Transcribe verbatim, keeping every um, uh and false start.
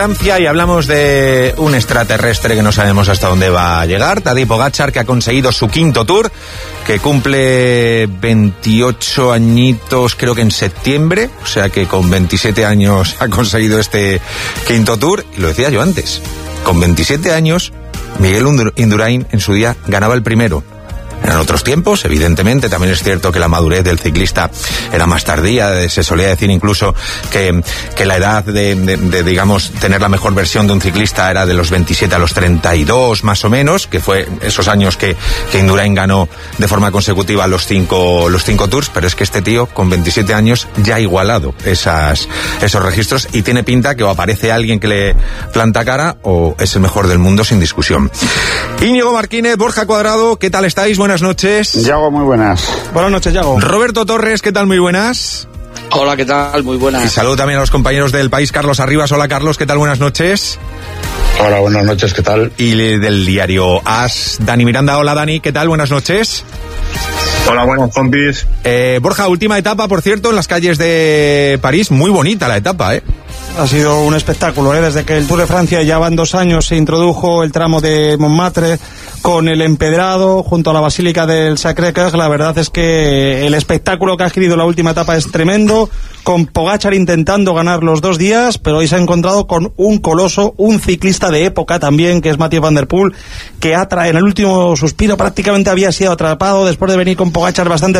Francia y hablamos de un extraterrestre que no sabemos hasta dónde va a llegar, Tadej Pogačar, que ha conseguido su quinto Tour, que cumple veintiocho añitos creo que en septiembre, o sea que con veintisiete años ha conseguido este quinto Tour, y lo decía yo antes, con veintisiete años Miguel Indurain en su día ganaba el primero. Eran otros tiempos, evidentemente, también es cierto que la madurez del ciclista era más tardía, se solía decir incluso que, que la edad de, de, de, digamos, tener la mejor versión de un ciclista era de los veintisiete a los treinta y dos, más o menos, que fue esos años que, que Indurain ganó de forma consecutiva los cinco, los cinco Tours, pero es que este tío, con veintisiete años, ya ha igualado esas, esos registros, y tiene pinta que o aparece alguien que le planta cara, o es el mejor del mundo sin discusión. Íñigo Martínez, Borja Cuadrado, ¿qué tal estáis? Buenas noches. Yago, muy buenas. Buenas noches, Yago. Roberto Torres, ¿qué tal? Muy buenas. Hola, ¿qué tal? Muy buenas. Y saludo también a los compañeros del País, Carlos Arribas. Hola, Carlos, ¿qué tal? Buenas noches. Hola, buenas noches, ¿qué tal? Y del diario As, Dani Miranda. Hola, Dani, ¿qué tal? Buenas noches. Hola, buenos compis. Eh, Borja, última etapa, por cierto, en las calles de París. Muy bonita la etapa, ¿eh? Ha sido un espectáculo, ¿eh? Desde que el Tour de Francia ya van dos años se introdujo el tramo de Montmartre con el empedrado junto a la Basílica del Sacré-Cœur. La verdad es que el espectáculo que ha adquirido la última etapa es tremendo, con Pogačar intentando ganar los dos días, pero hoy se ha encontrado con un coloso, un ciclista de época también, que es Mathieu van der Poel, que atra- en el último suspiro prácticamente había sido atrapado después de venir con Pogačar bastante